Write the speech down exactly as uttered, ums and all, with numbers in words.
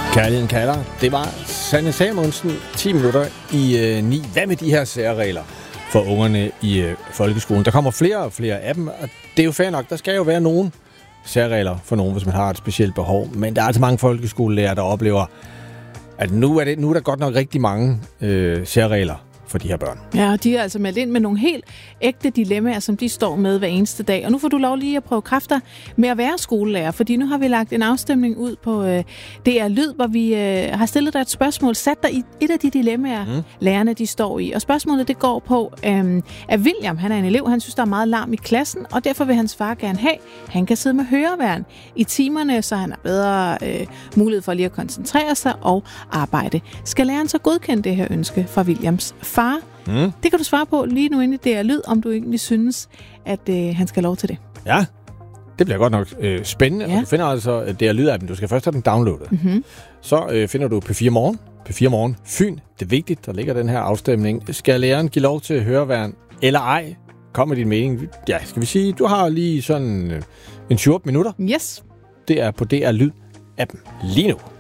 Kærligheden kalder. Det var Sanne Salmonsen, ti minutter i øh, ni. Hvad med de her særregler for ungerne i øh, folkeskolen? Der kommer flere og flere af dem, og det er jo fair nok. Der skal jo være nogle særregler for nogen, hvis man har et specielt behov. Men der er altså mange folkeskolelærere, der oplever, at nu er, det, nu er der godt nok rigtig mange øh, særregler for de her børn. Ja, og de er altså meldt ind med nogle helt ægte dilemmaer, som de står med hver eneste dag. Og nu får du lov lige at prøve kræfter med at være skolelærer, fordi nu har vi lagt en afstemning ud på øh, D R Lyd, hvor vi øh, har stillet dig et spørgsmål. Sat dig i et af de dilemmaer, mm. lærerne de står i. Og spørgsmålet det går på, øh, at William, han er en elev, han synes, der er meget larm i klassen, og derfor vil hans far gerne have, han kan sidde med høreværn i timerne, så han har bedre øh, mulighed for lige at koncentrere sig og arbejde. Skal læreren så godkende det her ønske fra Williams far? Mm. Det kan du svare på lige nu inde i D R Lyd, om du egentlig synes, at øh, han skal have lov til det. Ja, det bliver godt nok øh, spændende. Ja. Og du finder altså D R Lyd-appen. Du skal først have den downloadet. Mm-hmm. Så øh, finder du P fire Morgen. P fire Morgen. Fyn. Det er vigtigt, der ligger den her afstemning. Skal læreren give lov til høreværn eller ej? Kom med din mening. Ja, skal vi sige, du har lige sådan øh, en tyve minutter. Yes. Det er på D R Lyd-appen lige nu.